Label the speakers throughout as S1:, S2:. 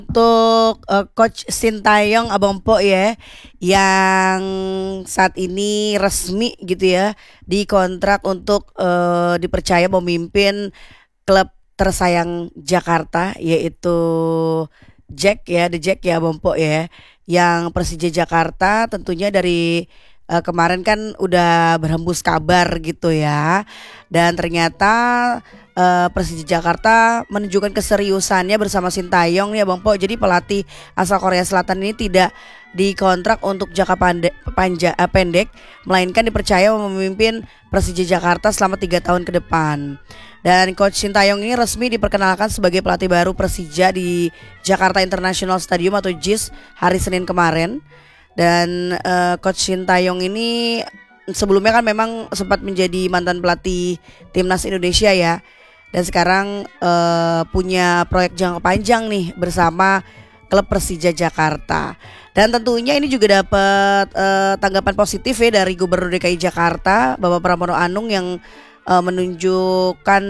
S1: Untuk Coach Sintayong Abang Po ya, yang saat ini resmi gitu ya dikontrak untuk dipercaya memimpin klub tersayang Jakarta, yaitu Jack ya, The Jack ya Abang Po ya, yang Persija Jakarta tentunya dari kemarin kan udah berhembus kabar gitu ya, dan ternyata Persija Jakarta menunjukkan keseriusannya bersama Sintayong nih Bang Po. Jadi pelatih asal Korea Selatan ini tidak dikontrak untuk jangka pendek, melainkan dipercaya memimpin Persija Jakarta selama 3 tahun ke depan. Dan Coach Sintayong ini resmi diperkenalkan sebagai pelatih baru Persija di Jakarta International Stadium atau JIS hari Senin kemarin. Dan Coach Sintayong ini sebelumnya kan memang sempat menjadi mantan pelatih timnas Indonesia ya, dan sekarang punya proyek jangka panjang nih bersama klub Persija Jakarta. Dan tentunya ini juga dapat tanggapan positif ya dari Gubernur DKI Jakarta Bapak Pramono Anung yang menunjukkan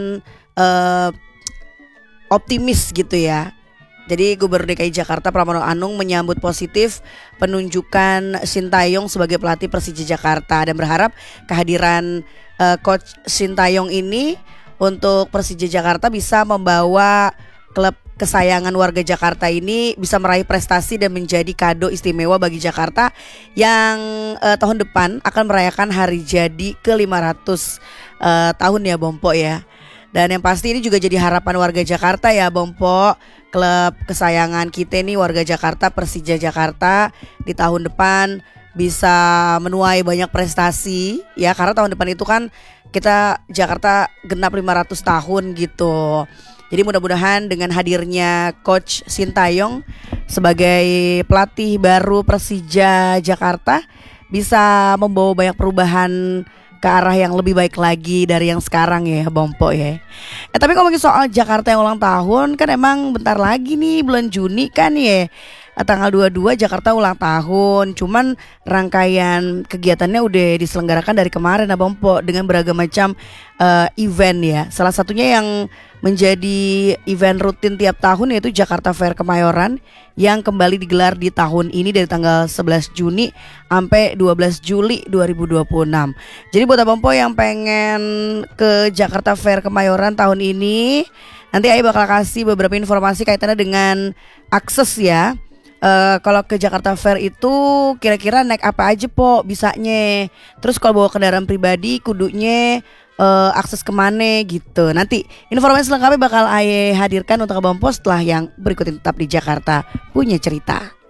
S1: optimis gitu ya. Jadi Gubernur DKI Jakarta Pramono Anung menyambut positif penunjukan Sintayong sebagai pelatih Persija Jakarta dan berharap kehadiran Coach Sintayong ini untuk Persija Jakarta bisa membawa klub kesayangan warga Jakarta ini bisa meraih prestasi dan menjadi kado istimewa bagi Jakarta yang tahun depan akan merayakan hari jadi ke-500 tahun ya Bompo ya. Dan yang pasti ini juga jadi harapan warga Jakarta ya Bompo, klub kesayangan kita nih warga Jakarta, Persija Jakarta di tahun depan bisa menuai banyak prestasi ya, karena tahun depan itu kan kita Jakarta genap 500 tahun gitu. Jadi mudah-mudahan dengan hadirnya Coach Sintayong sebagai pelatih baru Persija Jakarta bisa membawa banyak perubahan ke arah yang lebih baik lagi dari yang sekarang ya Bang Po ya. Tapi ngomongin soal Jakarta yang ulang tahun, kan emang bentar lagi nih bulan Juni kan ya, tanggal 22 Jakarta ulang tahun. Cuman rangkaian kegiatannya udah diselenggarakan dari kemarin Bang Po dengan beragam macam event ya. Salah satunya yang menjadi event rutin tiap tahun yaitu Jakarta Fair Kemayoran yang kembali digelar di tahun ini dari tanggal 11 Juni sampai 12 Juli 2026. Jadi buat Abang Po yang pengen ke Jakarta Fair Kemayoran tahun ini, nanti Ayu bakal kasih beberapa informasi kaitannya dengan akses ya. Kalau ke Jakarta Fair itu kira-kira naik apa aja Po bisanya. Terus kalau bawa kendaraan pribadi kudunya akses kemana gitu. Nanti informasi selengkapnya bakal Aye hadirkan untuk Abang Po setelah yang berikut ini. Tetap di Jakarta Punya Cerita.